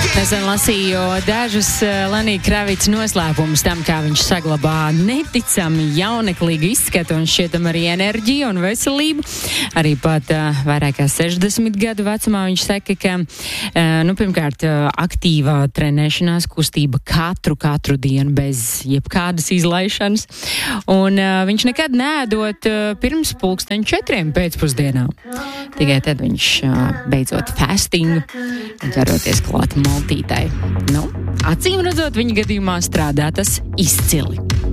Nesen lasīju dažus Lenija Kravica noslēpumus tam, kā viņš saglabā neticami jauneklīgu izskatu un šķietam arī enerģiju un veselību. Arī pat vairāk kā 60 gadu vecumā viņš saka, ka, pirmkārt, aktīvā trenēšanās kustība katru dienu bez jebkādas izlaišanas. Un viņš nekad neēdot pirms 4:00 pēcpusdienā. Tikai tad viņš beidzot fastingu un ķeroties klāt maltītai. Acīm redzot, viņa gadījumā strādā tas izcili.